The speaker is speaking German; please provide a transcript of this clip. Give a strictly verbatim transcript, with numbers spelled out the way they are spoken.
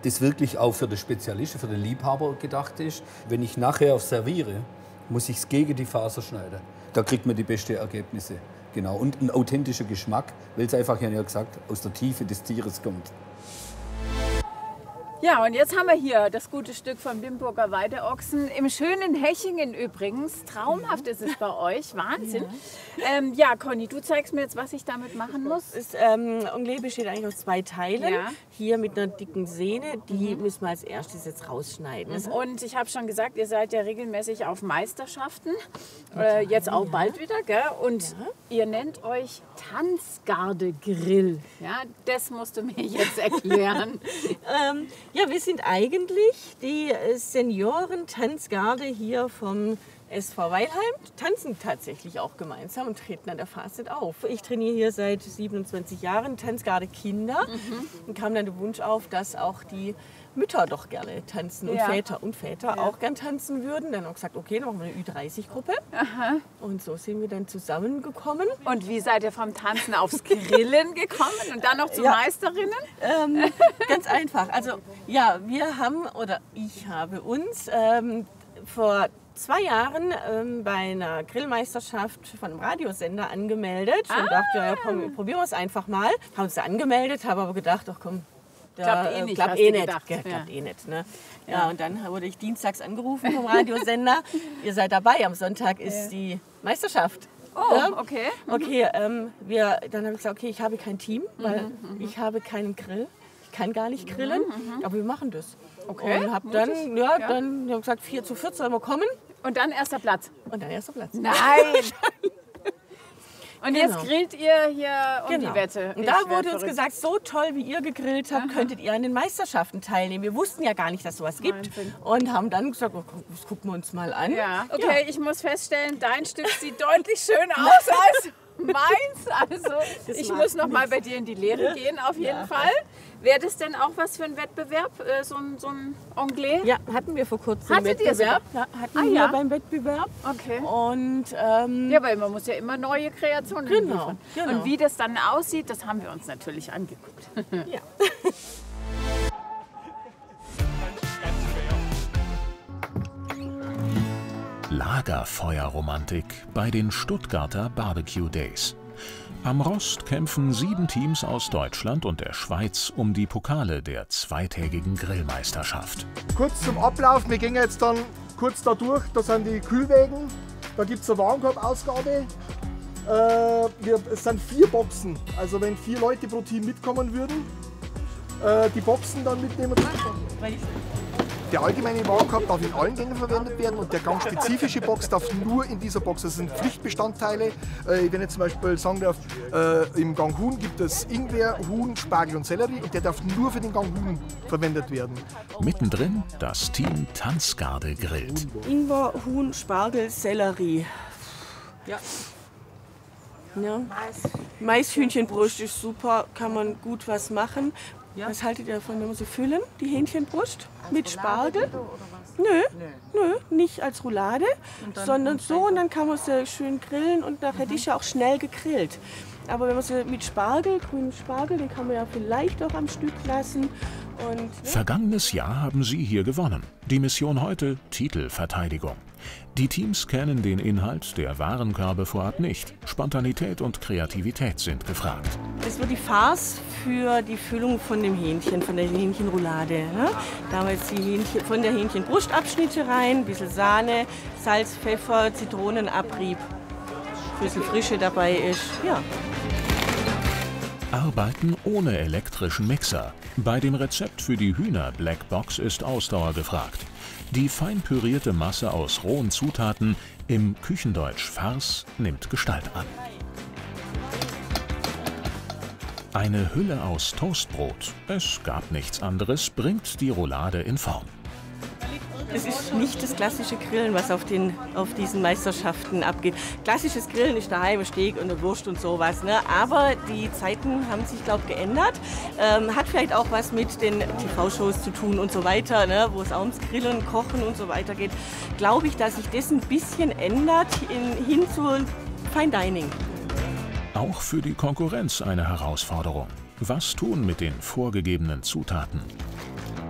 das wirklich auch für den Spezialisten, für den Liebhaber gedacht ist. Wenn ich nachher serviere, muss ich es gegen die Faser schneiden. Da kriegt man die besten Ergebnisse. Genau. Und ein authentischer Geschmack, weil es einfach, ich habe ja gesagt, aus der Tiefe des Tieres kommt. Ja, und jetzt haben wir hier das gute Stück vom Limburger Weideochsen. Im schönen Hechingen übrigens. Traumhaft ist es bei euch. Wahnsinn. Ja, ähm, ja Conny, du zeigst mir jetzt, was ich damit machen muss. Das ähm, Onglet besteht eigentlich aus zwei Teilen. Ja. Hier mit einer dicken Sehne. Die mhm. müssen wir als erstes jetzt rausschneiden. Mhm. Und ich habe schon gesagt, ihr seid ja regelmäßig auf Meisterschaften. Äh, jetzt auch ja. bald wieder. Gell? Und ja. ihr nennt euch Tanzgarde-Grill. Ja, das musst du mir jetzt erklären. ähm, Ja, wir sind eigentlich die Senioren-Tanzgarde hier vom S V Weilheim. Tanzen tatsächlich auch gemeinsam und treten an der Fastnet auf. Ich trainiere hier seit siebenundzwanzig Jahren Tanzgarde Kinder mhm. und kam dann der Wunsch auf, dass auch die Mütter doch gerne tanzen und ja. Väter und Väter ja. auch gern tanzen würden. Dann haben wir gesagt, okay, dann machen wir eine Ü dreißig Gruppe. Aha. Und so sind wir dann zusammengekommen. Und wie seid ihr vom Tanzen aufs Grillen gekommen und dann noch zu ja. Meisterinnen? Ähm, ganz einfach. Also ja, wir haben oder ich habe uns ähm, vor zwei Jahren ähm, bei einer Grillmeisterschaft von einem Radiosender angemeldet ah. und dachte, ja komm, probieren wir es einfach mal. Haben uns da angemeldet, habe aber gedacht, ach komm, Da, klappt eh nicht. Klappt eh nicht. Klappt ja. eh nicht ne? ja. ja, und dann wurde ich dienstags angerufen vom Radiosender. Ihr seid dabei, am Sonntag ist ja. die Meisterschaft. Oh, ja? okay. Okay, ähm, wir, dann habe ich gesagt, okay, ich habe kein Team, weil mhm, ich habe keinen Grill. Ich kann gar nicht grillen, mhm, aber wir machen das. Okay. Und habe dann, ja, ja. dann hab gesagt, vier zu vier sollen wir kommen. Und dann erster Platz. Und dann erster Platz. Nein! Und jetzt genau. grillt ihr hier um genau. die Wette. Und da wurde uns gesagt, so toll wie ihr gegrillt habt, Aha. könntet ihr an den Meisterschaften teilnehmen. Wir wussten ja gar nicht, dass sowas gibt. Wahnsinn. Und haben dann gesagt, oh, das gucken wir uns mal an. Ja. Okay, ja. ich muss feststellen, dein Stück sieht deutlich schöner aus als meins. Also das ich muss noch mal bei dir in die Lehre gehen, auf jeden ja. Fall. Wäre das denn auch was für ein Wettbewerb, so ein, so ein Onglet? Ja, hatten wir vor kurzem einen Wettbewerb. Ja, hatten ah, wir ja? beim Wettbewerb. Okay. Und, ähm, ja, weil man muss ja immer neue Kreationen genau, liefern. Genau. Und wie das dann aussieht, das haben wir uns natürlich angeguckt. Ja. Lagerfeuerromantik bei den Stuttgarter Barbecue Days. Am Rost kämpfen sieben Teams aus Deutschland und der Schweiz um die Pokale der zweitägigen Grillmeisterschaft. Kurz zum Ablauf, wir gehen jetzt dann kurz da durch, da sind die Kühlwägen, da gibt es eine Warenkorbausgabe. Äh, wir, es sind vier Boxen, also wenn vier Leute pro Team mitkommen würden, äh, die Boxen dann mitnehmen. Der allgemeine Warenkorb darf in allen Gängen verwendet werden und der gangspezifische Box darf nur in dieser Box. Das sind Pflichtbestandteile. Äh, wenn ich zum Beispiel sagen darf, äh, im Gang Huhn gibt es Ingwer, Huhn, Spargel und Sellerie und der darf nur für den Gang Huhn verwendet werden. Mittendrin das Team Tanzgarde grillt. Ingwer, Huhn, Spargel, Sellerie. Ja. Ja. Maishühnchenbrust ist super, kann man gut was machen. Ja. Was haltet ihr davon, wenn wir sie füllen, die Hähnchenbrust als mit Spargel? Nö, nö, nö, nicht als Roulade, sondern so und dann kann man sie schön grillen und nachher mhm. ist ja auch schnell gegrillt. Aber wenn man sie mit Spargel, grünem Spargel, den kann man ja vielleicht auch am Stück lassen. Und, ne? Vergangenes Jahr haben Sie hier gewonnen. Die Mission heute: Titelverteidigung. Die Teams kennen den Inhalt der Warenkörbe vorab nicht. Spontanität und Kreativität sind gefragt. Das wird die Farce für die Füllung von dem Hähnchen, von der Hähnchenroulade. Ne? Da haben wir jetzt die Hähnchen, von der Hähnchenbrustabschnitte rein, ein bisschen Sahne, Salz, Pfeffer, Zitronenabrieb. Ein bisschen Frische dabei ist. Ja. Arbeiten ohne elektrischen Mixer. Bei dem Rezept für die Hühner-Blackbox ist Ausdauer gefragt. Die fein pürierte Masse aus rohen Zutaten, im Küchendeutsch Farce, nimmt Gestalt an. Eine Hülle aus Toastbrot, es gab nichts anderes, bringt die Roulade in Form. Es ist nicht das klassische Grillen, was auf, den, auf diesen Meisterschaften abgeht. Klassisches Grillen ist daheim, Steak und eine Wurst und sowas. Ne? Aber die Zeiten haben sich, glaube ich, geändert. Ähm, hat vielleicht auch was mit den T V-Shows zu tun und so weiter, ne? Wo es auch ums Grillen, Kochen und so weiter geht. Glaube ich, dass sich das ein bisschen ändert in, hin zu Fine Dining. Auch für die Konkurrenz eine Herausforderung. Was tun mit den vorgegebenen Zutaten?